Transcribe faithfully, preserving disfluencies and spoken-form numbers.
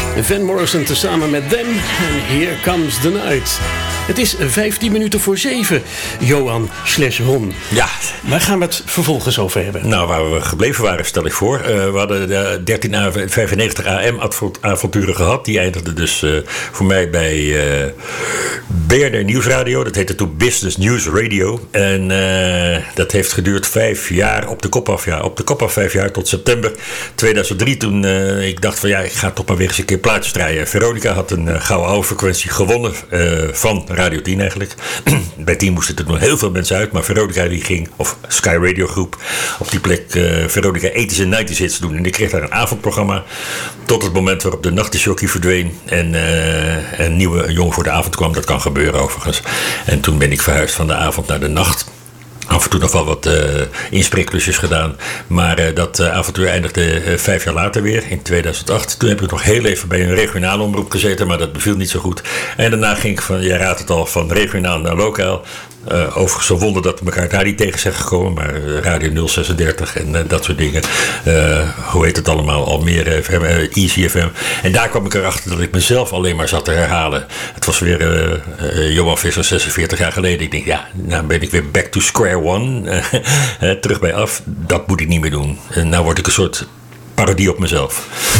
Van Morrison tezamen met Them en Here Comes the Night. Het is vijftien minuten voor zeven, Johan slash Ron. Ja. Waar gaan we het vervolgens over hebben? Nou, waar we gebleven waren, stel ik voor. Uh, we hadden de dertien vijfennegentig A M avonturen gehad. Die eindigden dus uh, voor mij bij uh, B N R Nieuwsradio. Dat heette toen Business News Radio. En uh, dat heeft geduurd vijf jaar op de kop af. Ja, op de kop af vijf jaar tot september tweeduizend drie. Toen uh, ik dacht van ja, ik ga toch maar weer eens een keer plaatjes draaien. Veronica had een uh, gouden oude frequentie gewonnen uh, van Radio tien eigenlijk. Bij tien moesten er nog heel veel mensen uit, maar Veronica die ging, of Sky Radio Groep, op die plek uh, Veronica eighties en nineties hits doen. En ik kreeg daar een avondprogramma tot het moment waarop de nachtdisjockey verdween en uh, een nieuwe Jong voor de Avond kwam. Dat kan gebeuren overigens. En toen ben ik verhuisd van de avond naar de nacht. Af en toe nog wel wat uh, inspreeklusjes gedaan. Maar uh, dat uh, avontuur eindigde uh, vijf jaar later weer, in tweeduizend acht. Toen heb ik nog heel even bij een regionale omroep gezeten, maar dat beviel niet zo goed. En daarna ging ik van, je raadt het al, van regionaal naar lokaal. Uh, overigens zo wonder dat we elkaar daar niet tegen zijn gekomen, maar uh, Radio nul zesendertig en uh, dat soort dingen. Uh, hoe heet het allemaal? Almere F M, uh, Easy F M. En daar kwam ik erachter dat ik mezelf alleen maar zat te herhalen. Het was weer uh, uh, Johan Visser, zesenveertig jaar geleden. Ik denk, ja, nou ben ik weer back to square one. uh, terug bij af. Dat moet ik niet meer doen. En nou word ik een soort parodie op mezelf.